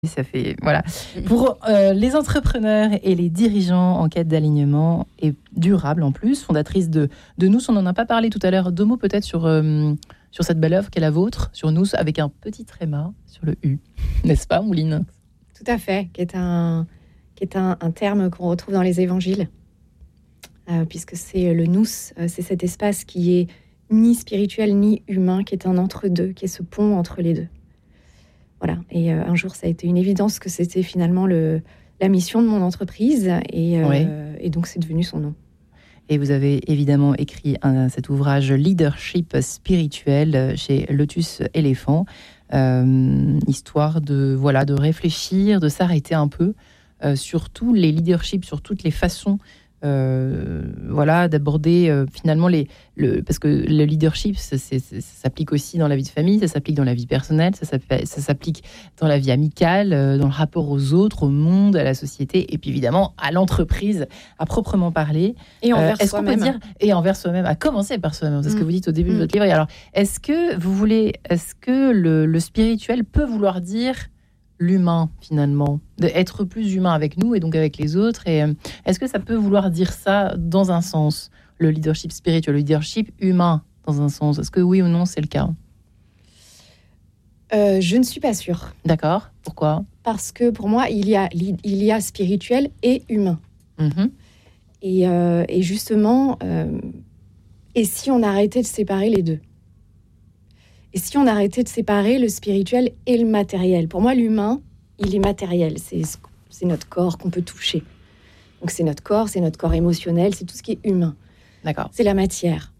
Ça fait, voilà. Pour les entrepreneurs et les dirigeants en quête d'alignement et durable en plus, fondatrice de Nous, on n'en a pas parlé tout à l'heure, 2 mots peut-être sur cette belle œuvre qu'est la vôtre, sur Nous, avec un petit tréma sur le U, n'est-ce pas, Mouline? Tout à fait, qui est un terme qu'on retrouve dans les évangiles, puisque c'est le nous, c'est cet espace qui est ni spirituel ni humain, qui est un entre-deux, qui est ce pont entre les deux. Voilà, et un jour, ça a été une évidence que c'était finalement la mission de mon entreprise, et donc c'est devenu son nom. Et vous avez évidemment écrit cet ouvrage Leadership spirituel chez Lotus Éléphant, histoire de réfléchir, de s'arrêter un peu sur tous les leaderships, sur toutes les façons d'aborder finalement parce que le leadership, ça s'applique aussi dans la vie de famille, ça s'applique dans la vie personnelle, ça s'applique dans la vie amicale, dans le rapport aux autres, au monde, à la société, et puis évidemment à l'entreprise à proprement parler. Et envers soi-même. Et envers soi-même, à commencer par soi-même, c'est ce que vous dites au début de votre livre. Et alors, est-ce que le spirituel peut vouloir dire l'humain, finalement, d'être plus humain avec nous et donc avec les autres? Et est-ce que ça peut vouloir dire ça dans un sens, le leadership spirituel, le leadership humain dans un sens? Est-ce que oui ou non c'est le cas? Je ne suis pas sûre. D'accord. Pourquoi? Parce que pour moi, il y a spirituel et humain. Et justement, et si on arrêtait de séparer les deux? Et si on arrêtait de séparer le spirituel et le matériel? Pour moi, l'humain, il est matériel. C'est notre corps qu'on peut toucher. Donc c'est notre corps émotionnel, c'est tout ce qui est humain. D'accord. C'est la matière.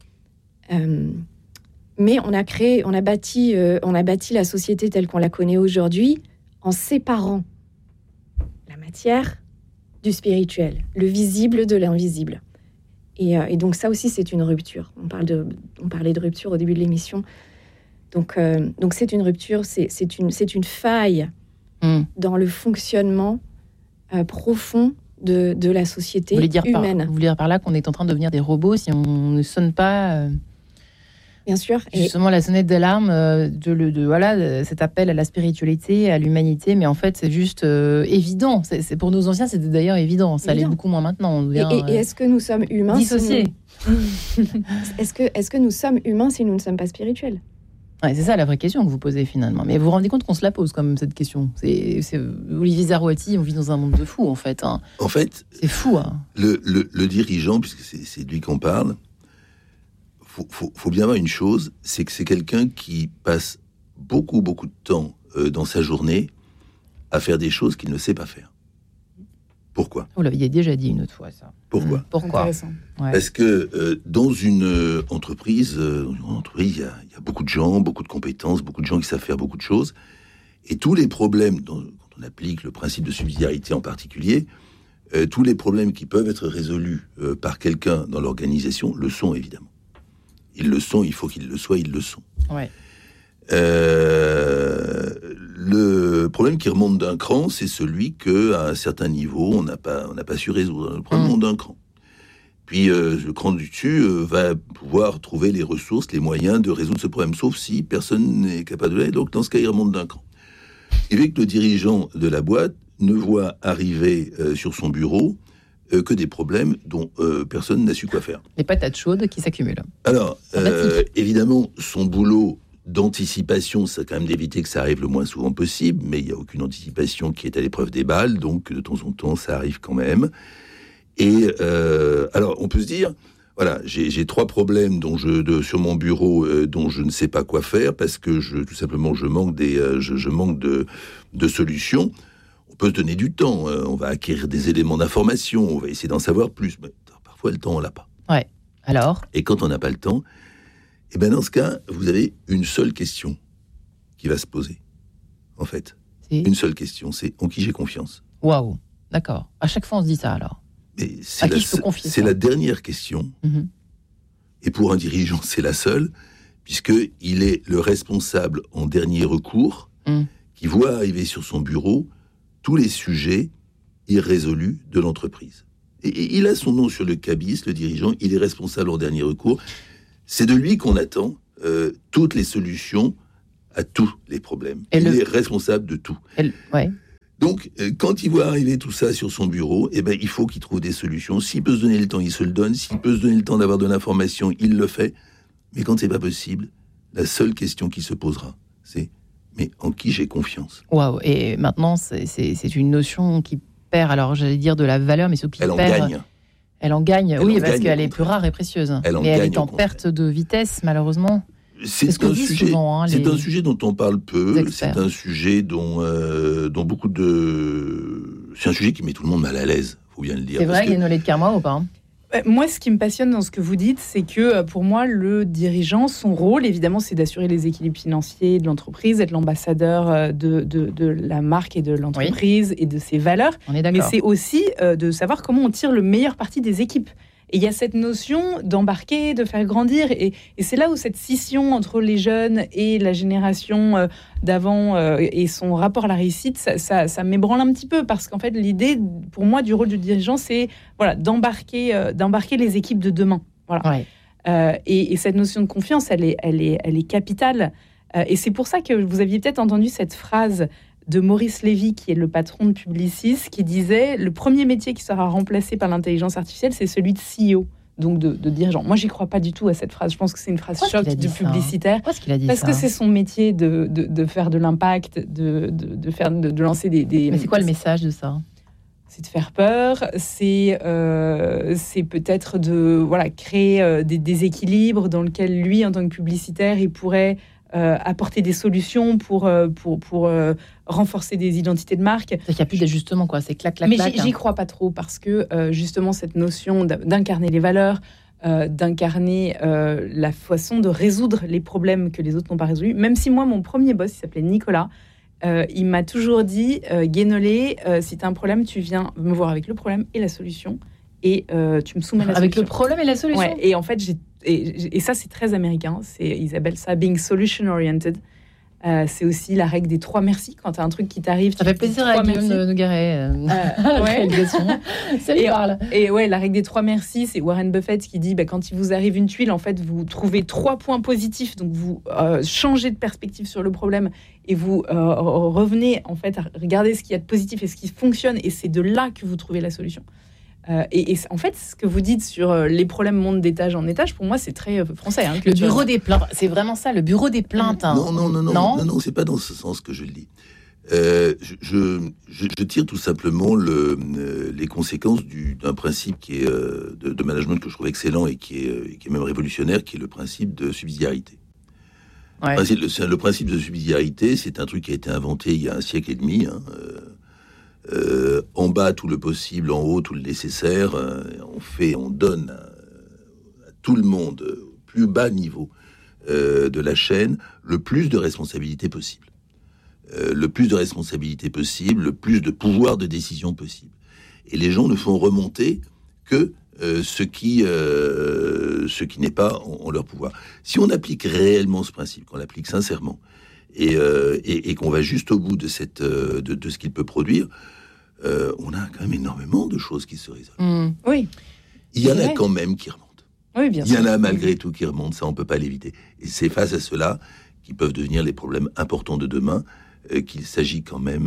Mais on a bâti la société telle qu'on la connaît aujourd'hui en séparant la matière du spirituel, le visible de l'invisible. Et donc ça aussi, c'est une rupture. On parlait de rupture au début de l'émission. Donc c'est une rupture, c'est une faille dans le fonctionnement profond de la société humaine. Vous voulez dire par là qu'on est en train de devenir des robots si on ne sonne pas bien sûr. Justement, la sonnette d'alarme cet appel à la spiritualité, à l'humanité, mais en fait, c'est juste évident. C'est pour nos anciens, c'était d'ailleurs évident. Ça l'est beaucoup moins maintenant. On devient, et est-ce que nous sommes humains dissociés? Est-ce que nous sommes humains si nous ne sommes pas spirituels? Ouais, c'est ça la vraie question que vous posez finalement. Mais vous vous rendez compte qu'on se la pose quand même, cette question. C'est Olivier Zarouati, on vit dans un monde de fous en fait. En fait, c'est fou. Le dirigeant, puisque c'est de lui qu'on parle, faut bien voir une chose, c'est que c'est quelqu'un qui passe beaucoup de temps dans sa journée à faire des choses qu'il ne sait pas faire. Pourquoi? Vous l'aviez déjà dit une autre fois, ça. Pourquoi? Ouais. Parce que dans une entreprise, il y a beaucoup de gens, beaucoup de compétences, beaucoup de gens qui savent faire beaucoup de choses. Et tous les problèmes, quand on applique le principe de subsidiarité en particulier, tous les problèmes qui peuvent être résolus par quelqu'un dans l'organisation le sont évidemment. Ils le sont, il faut qu'ils le soient, ils le sont. Ouais. Le problème qui remonte d'un cran, c'est celui qu'à un certain niveau, on n'a pas su résoudre. Le problème remonte d'un cran. Puis le cran du dessus va pouvoir trouver les ressources, les moyens de résoudre ce problème, sauf si personne n'est capable de l'aider. Donc dans ce cas, il remonte d'un cran. Il veut que le dirigeant de la boîte ne voit arriver sur son bureau que des problèmes dont personne n'a su quoi faire. Les patates chaudes qui s'accumulent. Alors, évidemment, son boulot d'anticipation, c'est quand même d'éviter que ça arrive le moins souvent possible, mais il n'y a aucune anticipation qui est à l'épreuve des balles, donc de temps en temps, ça arrive quand même. Et alors, on peut se dire, voilà, j'ai 3 problèmes sur mon bureau dont je ne sais pas quoi faire, parce que tout simplement, je manque de solutions. On peut se donner du temps, on va acquérir des éléments d'information, on va essayer d'en savoir plus, mais parfois le temps, on l'a pas. Ouais, alors? Et quand on n'a pas le temps, et ben dans ce cas, vous avez une seule question qui va se poser, en fait. Une seule question, c'est en qui j'ai confiance. Waouh, d'accord. À chaque fois, on se dit ça, alors. Mais c'est la dernière question. Et pour un dirigeant, c'est la seule, puisqu'il est le responsable en dernier recours, qui voit arriver sur son bureau tous les sujets irrésolus de l'entreprise. Et il a son nom sur le cabis, le dirigeant, il est responsable en dernier recours. C'est de lui qu'on attend toutes les solutions à tous les problèmes. Il est responsable de tout. Ouais. Donc, quand il voit arriver tout ça sur son bureau, il faut qu'il trouve des solutions. S'il peut se donner le temps, il se le donne. S'il peut se donner le temps d'avoir de l'information, il le fait. Mais quand c'est pas possible, la seule question qui se posera, c'est « mais en qui j'ai confiance ?» Waouh. Et maintenant, c'est une notion qui perd, alors j'allais dire de la valeur, mais surtout qui Elle en perd... gagne. Elle en gagne, oui, parce gagne, qu'elle est plus rare et précieuse. Elle en mais elle gagne, est en au contraire. perte de vitesse, malheureusement. C'est ce qu'on dit souvent. C'est un sujet dont on parle peu. experts. C'est un sujet dont beaucoup de... C'est un sujet qui met tout le monde mal à l'aise, il faut bien le dire. C'est vrai, Guénolé de Kermois ou pas hein? Moi, ce qui me passionne dans ce que vous dites, c'est que pour moi, le dirigeant, son rôle, évidemment, c'est d'assurer les équilibres financiers de l'entreprise, être l'ambassadeur de la marque et de l'entreprise et de ses valeurs. On est d'accord. Mais c'est aussi de savoir comment on tire le meilleur parti des équipes. Et il y a cette notion d'embarquer, de faire grandir. Et c'est là où cette scission entre les jeunes et la génération d'avant et son rapport à la réussite, ça m'ébranle un petit peu. Parce qu'en fait, l'idée, pour moi, du rôle du dirigeant, c'est d'embarquer les équipes de demain. Voilà. Ouais. Et cette notion de confiance, elle est capitale. Et c'est pour ça que vous aviez peut-être entendu cette phrase de Maurice Lévy, qui est le patron de Publicis, qui disait « Le premier métier qui sera remplacé par l'intelligence artificielle, c'est celui de CEO », donc de dirigeant. Moi, j'y crois pas du tout à cette phrase. Je pense que c'est une phrase choc de publicitaire. Pourquoi est-ce qu'il a dit Parce ça que c'est son métier de faire de l'impact, de lancer des... Mais c'est quoi le message de ça ? C'est de faire peur, c'est peut-être de créer des déséquilibres dans lesquels lui, en tant que publicitaire, il pourrait apporter des solutions pour renforcer des identités de marque. C'est qu'il n'y a plus d'ajustement, quoi. C'est clac, clac, Mais clac. j'y crois pas trop parce que justement cette notion d'incarner les valeurs, d'incarner la façon de résoudre les problèmes que les autres n'ont pas résolus. Même si moi, mon premier boss, il s'appelait Nicolas, il m'a toujours dit Guénolé, si tu as un problème, tu viens me voir avec le problème et la solution. Et tu me soumets la solution. Avec le problème et la solution. Ouais, et en fait, et ça, c'est très américain. Ils appellent ça being solution-oriented. C'est aussi la règle des 3 merci. Quand tu as un truc qui t'arrive, ça fait plaisir à Guillaume Nogaret. Ça lui parle. Et ouais, la règle des 3 merci, c'est Warren Buffett qui dit quand il vous arrive une tuile, en fait, vous trouvez 3 points positifs. Donc, vous changez de perspective sur le problème et vous revenez, en fait, à regarder ce qu'il y a de positif et ce qui fonctionne. Et c'est de là que vous trouvez la solution. Et en fait, ce que vous dites sur les problèmes montent d'étage en étage, pour moi, c'est très français. Hein, le bureau des plaintes, c'est vraiment ça, le bureau des plaintes. Hein. Non, c'est pas dans ce sens que je le dis. Je tire tout simplement les conséquences d'un principe qui est de management que je trouve excellent et qui est même révolutionnaire, qui est le principe de subsidiarité. Ouais. Le principe de subsidiarité, c'est un truc qui a été inventé il y a 1 siècle et demi. En bas tout le possible, en haut tout le nécessaire. On donne à tout le monde, au plus bas niveau de la chaîne, le plus de responsabilités possible. Le plus de responsabilités possible, le plus de pouvoir de décision possible. Et les gens ne font remonter que ce qui n'est pas en leur pouvoir. Si on applique réellement ce principe, qu'on l'applique sincèrement, et qu'on va juste au bout de ce qu'il peut produire, on a quand même énormément de choses qui se résolvent. Oui. Il y en a quand même qui remontent. Oui, bien sûr. Il y en a malgré tout qui remontent, ça on peut pas l'éviter. Et c'est face à cela qui peuvent devenir les problèmes importants de demain, qu'il s'agit quand même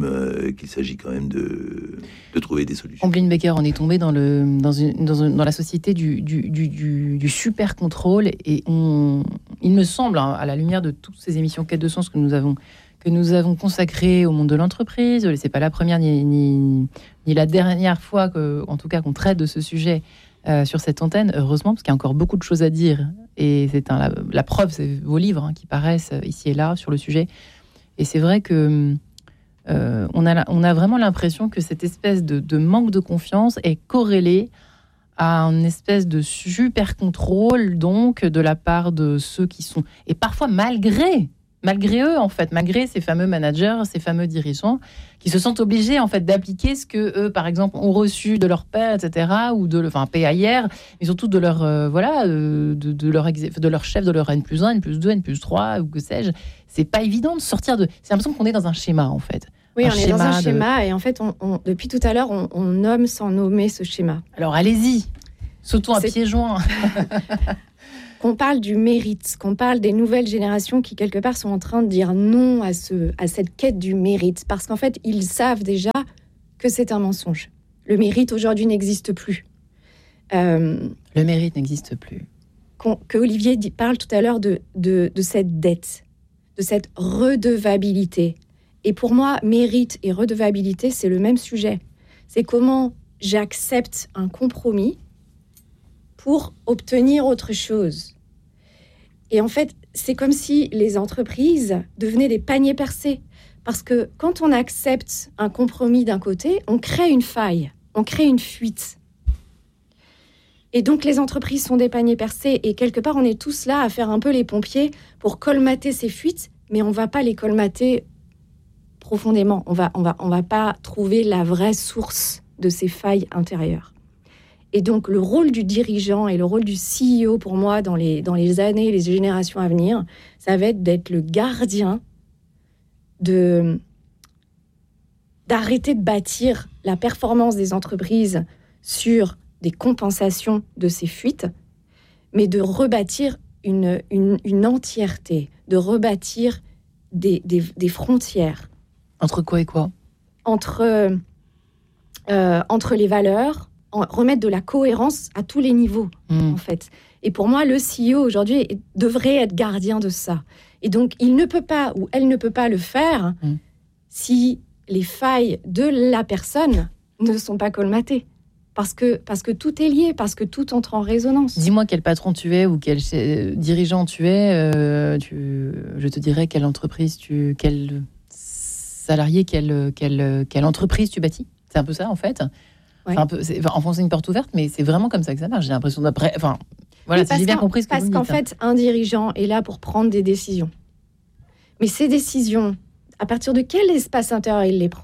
de trouver des solutions. Amblin Becker, on est tombé dans la société du super contrôle et il me semble, à la lumière de toutes ces émissions Quête de sens que nous avons consacrées au monde de l'entreprise, c'est pas la première ni la dernière fois en tout cas qu'on traite de ce sujet sur cette antenne, heureusement, parce qu'il y a encore beaucoup de choses à dire et c'est la preuve, c'est vos livres qui paraissent ici et là sur le sujet. Et c'est vrai que on a vraiment l'impression que cette espèce de manque de confiance est corrélée à une espèce de super contrôle, donc, de la part de ceux qui sont... Et parfois, malgré eux, en fait, malgré ces fameux managers, ces fameux dirigeants, qui se sentent obligés, en fait, d'appliquer ce que eux, par exemple, ont reçu de leur père, etc., ou PAIR, mais surtout de leur, de leur chef, de leur N+1, N+2, N+3, ou que sais-je. C'est pas évident de sortir de... C'est l'impression qu'on est dans un schéma, en fait. Oui, on est dans un schéma, et en fait, depuis tout à l'heure, on nomme sans nommer ce schéma. Alors, allez-y, sautons à pieds joints. qu'on parle du mérite, qu'on parle des nouvelles générations qui, quelque part, sont en train de dire non à cette quête du mérite. Parce qu'en fait, ils savent déjà que c'est un mensonge. Le mérite, aujourd'hui, n'existe plus. Le mérite n'existe plus. Que Olivier parle tout à l'heure de cette dette, de cette redevabilité. Et pour moi, mérite et redevabilité, c'est le même sujet. C'est comment j'accepte un compromis pour obtenir autre chose. Et en fait, c'est comme si les entreprises devenaient des paniers percés. Parce que quand on accepte un compromis d'un côté, on crée une faille, on crée une fuite. Et donc, les entreprises sont des paniers percés. Et quelque part, on est tous là à faire un peu les pompiers pour colmater ces fuites, mais on ne va pas les colmater profondément. On va pas trouver la vraie source de ces failles intérieures. Et donc, le rôle du dirigeant et le rôle du CEO, pour moi, dans les années, les générations à venir, ça va être d'être le gardien d'arrêter de bâtir la performance des entreprises sur des compensations de ces fuites, mais de rebâtir une entièreté, de rebâtir des frontières. Entre quoi et quoi ? Entre les valeurs, remettre de la cohérence à tous les niveaux, en fait. Et pour moi, le CEO, aujourd'hui, devrait être gardien de ça. Et donc, il ne peut pas, ou elle ne peut pas le faire si les failles de la personne ne sont pas colmatées. Parce que tout est lié, parce que tout entre en résonance. Dis-moi quel patron tu es ou quel dirigeant tu es. Je te dirais quelle entreprise quel salarié, quelle entreprise tu bâtis. C'est un peu ça, en fait. Ouais. Enfoncer une porte ouverte, mais c'est vraiment comme ça que ça marche. J'ai l'impression d'après... Enfin, voilà, oui, si j'ai bien compris ce que vous me dites. Parce qu'en fait, un dirigeant est là pour prendre des décisions. Mais ces décisions, à partir de quel espace intérieur il les prend ?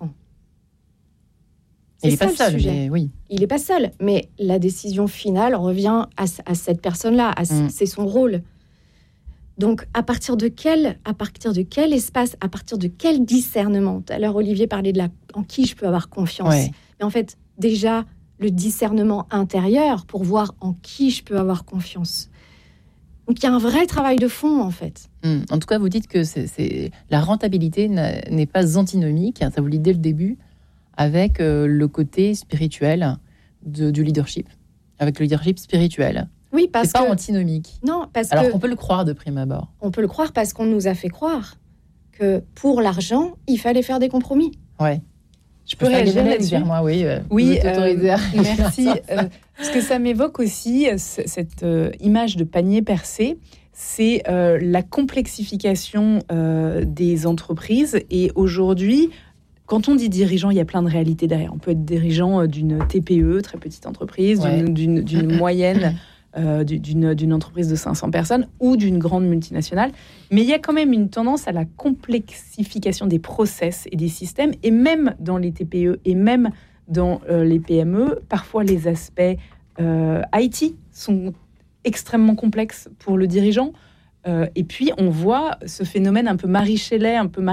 Il n'est pas seul, mais oui. Il n'est pas seul, mais la décision finale revient à cette personne-là, c'est son rôle. Donc, à partir de quel espace, à partir de quel discernement ? Tout à l'heure, Olivier parlait de en qui je peux avoir confiance. Ouais. Mais en fait, déjà, le discernement intérieur pour voir en qui je peux avoir confiance. Donc, il y a un vrai travail de fond, en fait. En tout cas, vous dites que la rentabilité n'est pas antinomique, ça vous le dites dès le début, avec le côté spirituel du leadership, avec le leadership spirituel. Oui, parce c'est pas antinomique. Non, parce alors que... qu'on peut le croire de prime abord. On peut le croire parce qu'on nous a fait croire que pour l'argent, il fallait faire des compromis. Ouais. Je peux réagir là-dessus. Moi, oui. Oui, merci. Parce que ça m'évoque aussi cette image de panier percé. C'est la complexification des entreprises. Et aujourd'hui, quand on dit dirigeant, il y a plein de réalités derrière. On peut être dirigeant d'une TPE, très petite entreprise, d'une moyenne, d'une entreprise de 500 personnes ou d'une grande multinationale. Mais il y a quand même une tendance à la complexification des process et des systèmes. Et même dans les TPE et même dans les PME, parfois les aspects IT sont extrêmement complexes pour le dirigeant. Et puis, on voit ce phénomène un peu Marie Shelley, un peu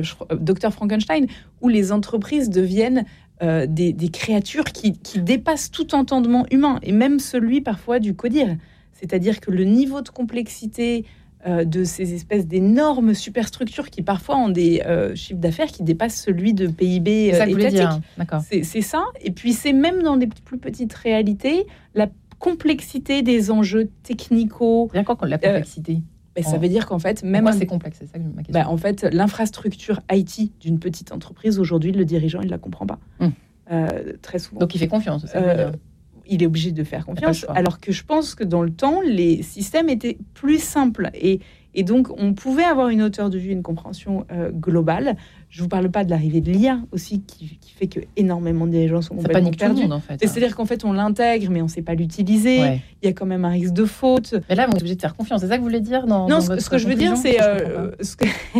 Dr Frankenstein, où les entreprises deviennent des créatures qui dépassent tout entendement humain, et même celui parfois du codir. C'est-à-dire que le niveau de complexité de ces espèces d'énormes superstructures qui parfois ont des chiffres d'affaires qui dépassent celui de PIB étatique. D'accord. C'est ça. Et puis, c'est même dans les plus petites réalités, la complexité des enjeux technico. Bien quoi la complexité ça veut dire qu'en fait, même... Pourquoi c'est complexe, c'est ça ma question. En fait, l'infrastructure IT d'une petite entreprise, aujourd'hui, le dirigeant, il ne la comprend pas. Très souvent. Donc, il fait confiance, ça veut dire. Il est obligé de faire confiance. Alors que je pense que dans le temps, les systèmes étaient plus simples. Et donc, on pouvait avoir une hauteur de vue, une compréhension globale. Je ne vous parle pas de l'arrivée de l'IA aussi, qui fait que énormément de dirigeants sont complètement perdus. Monde, en fait. C'est-à-dire qu'en fait, on l'intègre, mais on ne sait pas l'utiliser. Ouais. Il y a quand même un risque de faute. Mais là, on est obligé de faire confiance. C'est ça que vous voulez dire Non, ce que je veux dire, c'est... ce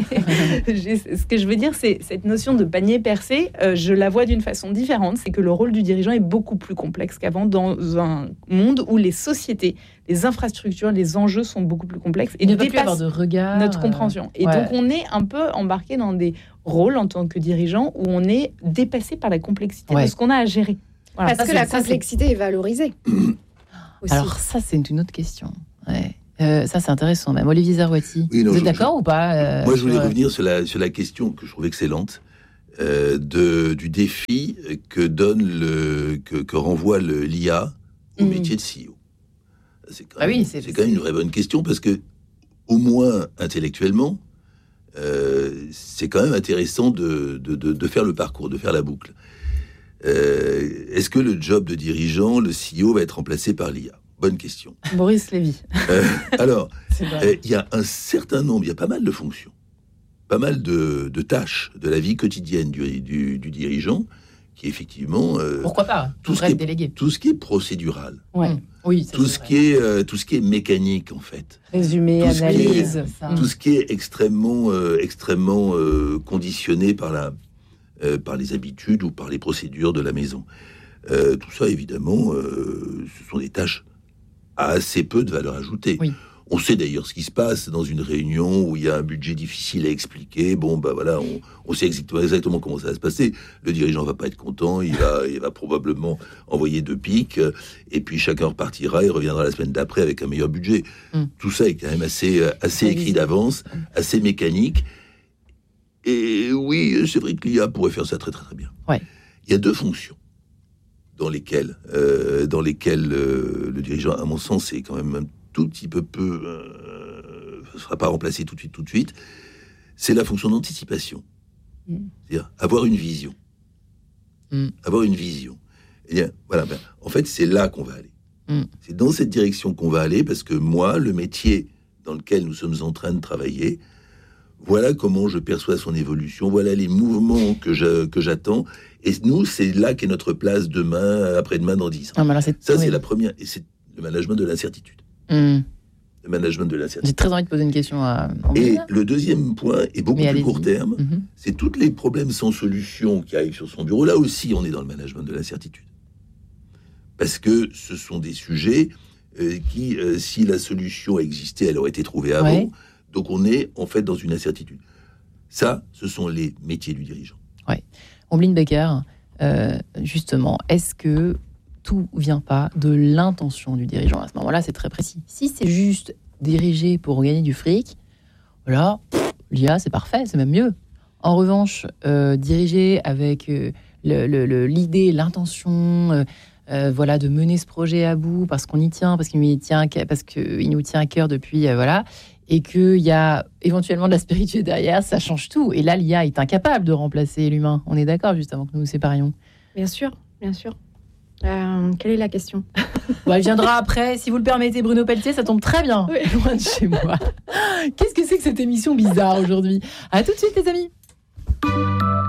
que je veux dire, c'est cette notion de panier percé, je la vois d'une façon différente. C'est que le rôle du dirigeant est beaucoup plus complexe qu'avant dans un monde où les sociétés, les infrastructures, les enjeux sont beaucoup plus complexes et dépassent de regard, notre compréhension. Et donc, on est un peu embarqué dans des rôles en tant que dirigeant où on est dépassé par la complexité de ce qu'on a à gérer. Voilà. Parce que la complexité est valorisée. Alors ça, c'est une autre question. Ouais. Ça, c'est intéressant même. Olivier Zarouati, vous êtes d'accord ou pas Moi, je voulais revenir sur la question que je trouve excellente du défi que renvoie l'IA au métier de CEO. C'est quand même une vraie bonne question parce que, au moins intellectuellement, c'est quand même intéressant de faire le parcours, de faire la boucle. Est-ce que le job de dirigeant, le CEO, va être remplacé par l'IA ? Bonne question. Boris Lévy. Alors, il y a un certain nombre, il y a pas mal de fonctions, pas mal de tâches de la vie quotidienne du dirigeant qui effectivement... Pourquoi pas tout ce qui est procédural. Ouais. Oui, tout ce qui est mécanique, en fait. Résumé, analyse. Tout ce qui est extrêmement conditionné par les habitudes ou par les procédures de la maison. Tout ça, évidemment, ce sont des tâches à assez peu de valeur ajoutée. Oui. On sait d'ailleurs ce qui se passe dans une réunion où il y a un budget difficile à expliquer. Bon, voilà, on sait exactement comment ça va se passer. Le dirigeant va pas être content, il va probablement envoyer 2 piques, et puis chacun repartira et reviendra la semaine d'après avec un meilleur budget. Tout ça est quand même assez écrit d'avance, assez mécanique. Et oui, c'est vrai que l'IA pourrait faire ça très très très bien. Ouais. Il y a 2 fonctions dans lesquelles le dirigeant, à mon sens, est quand même un tout petit peu ne sera pas remplacé tout de suite. C'est la fonction d'anticipation. C'est-à-dire avoir une vision. Avoir une vision. Et bien, voilà, en fait, c'est là qu'on va aller. C'est dans cette direction qu'on va aller, parce que moi, le métier dans lequel nous sommes en train de travailler, voilà comment je perçois son évolution, voilà les mouvements que j'attends. Et nous, c'est là qu'est notre place demain, après-demain, dans 10 ans. C'est la première. Et c'est le management de l'incertitude. Le management de l'incertitude. J'ai très envie de poser une question à... Et le deuxième point est beaucoup plus court terme. C'est tous les problèmes sans solution qui arrivent sur son bureau. Là aussi, on est dans le management de l'incertitude. Parce que ce sont des sujets qui, si la solution existait, elle aurait été trouvée avant. Ouais. Donc on est en fait dans une incertitude. Ça, ce sont les métiers du dirigeant. Ouais. Omblin Becker, justement, est-ce que tout vient pas de l'intention du dirigeant ? À ce moment-là, c'est très précis. Si c'est juste diriger pour gagner du fric, voilà, l'IA, c'est parfait, c'est même mieux. En revanche, diriger avec l'idée, l'intention, voilà, de mener ce projet à bout parce qu'on y tient, parce qu'il nous tient à cœur depuis, voilà, et qu'il y a éventuellement de la spiritualité derrière, ça change tout. Et là, l'IA est incapable de remplacer l'humain. On est d'accord, juste avant que nous nous séparions. Bien sûr, bien sûr. Quelle est la question ? Elle viendra après. Si vous le permettez, Bruno Pelletier, ça tombe très bien. Oui. Loin de chez moi. Qu'est-ce que c'est que cette émission bizarre aujourd'hui ? À tout de suite, les amis.